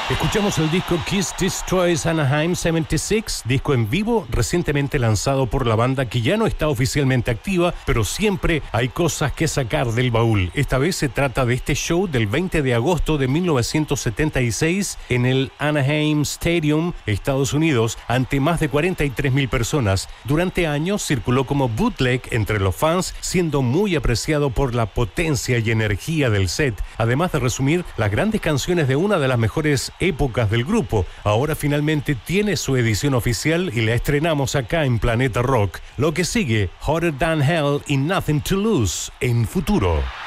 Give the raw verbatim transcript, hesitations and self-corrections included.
Escuchamos el disco Kiss Destroys Anaheim setenta y seis, disco en vivo recientemente lanzado por la banda que ya no está oficialmente activa, pero siempre hay cosas que sacar del baúl. Esta vez se trata de este show del veinte de agosto de mil novecientos setenta y seis en el Anaheim Stadium, Estados Unidos, ante más de cuarenta y tres mil personas. Durante años circuló como bootleg entre los fans, siendo muy apreciado por la potencia y energía del set, además de resumir las grandes canciones de una de las mejores épocas del grupo. Ahora finalmente tiene su edición oficial y la estrenamos acá en Planeta Rock. Lo que sigue, Hotter Than Hell y Nothing to Lose en Futuro.